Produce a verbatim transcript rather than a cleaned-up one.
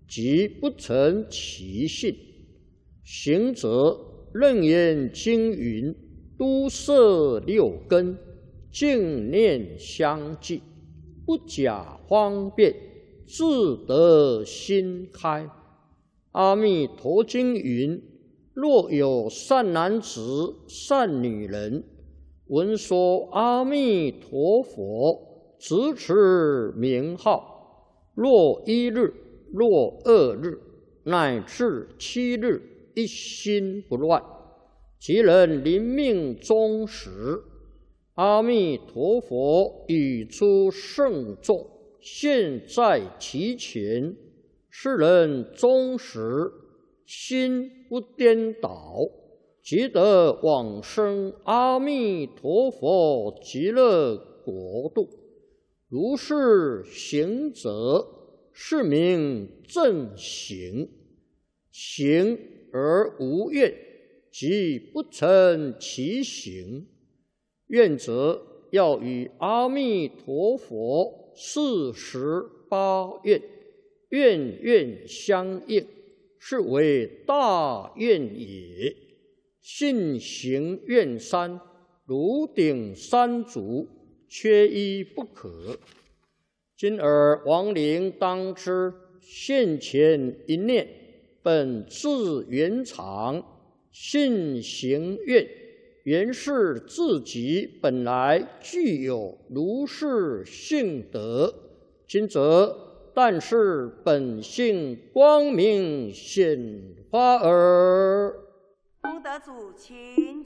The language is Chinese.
即不成其性。行者任言经云：都摄六根，净念相继，不假方便，自得心开。阿弥陀经云：若有善男子、善女人，闻说阿弥陀佛，直持名号，若一日，若二日，乃至七日，一心不乱，即能临命终时，阿弥陀佛语出圣众，现在其前，是人终时心不颠倒，即得往生阿弥陀佛极乐国度。如是行者，是名正行。行而无愿，即不成其行。愿者要与阿弥陀佛四十八愿，愿愿相应，是为大愿也。信行愿三，如顶三足，缺一不可。今尔亡灵当知，现前一念，本自圆常，信行愿，原是自己本来具有如是性德。今则但是本性光明显发耳。 功德主，请